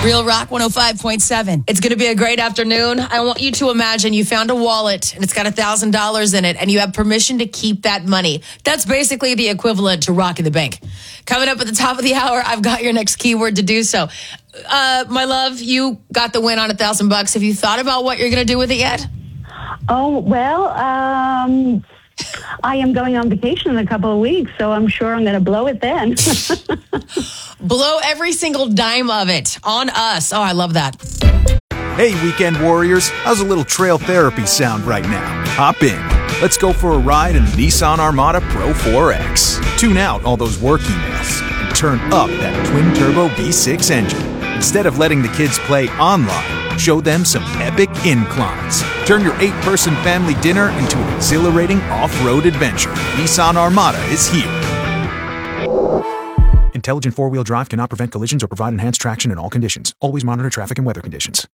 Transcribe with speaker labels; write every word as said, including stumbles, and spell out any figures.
Speaker 1: Real Rock one oh five point seven. It's going to be a great afternoon. I want you to imagine you found a wallet and it's got one thousand dollars in it and you have permission to keep that money. That's basically the equivalent to robbing the bank. Coming up at the top of the hour, I've got your next keyword to do so. Uh, my love, you got the win on a thousand bucks. Have you thought about what you're going to do with it yet?
Speaker 2: Oh, well, um... I am going on vacation in a couple of weeks, so I'm sure I'm going to blow it then.
Speaker 1: Blow every single dime of it on us. Oh, I love that.
Speaker 3: Hey, weekend warriors. How's a little trail therapy sound right now? Hop in. Let's go for a ride in the Nissan Armada Pro four X. Tune out all those work emails and turn up that twin-turbo V six engine. Instead of letting the kids play online, show them some epic inclines. Turn your eight-person family dinner into an exhilarating off-road adventure. Nissan Armada is here. Intelligent four-wheel drive cannot prevent collisions or provide enhanced traction in all conditions. Always monitor traffic and weather conditions.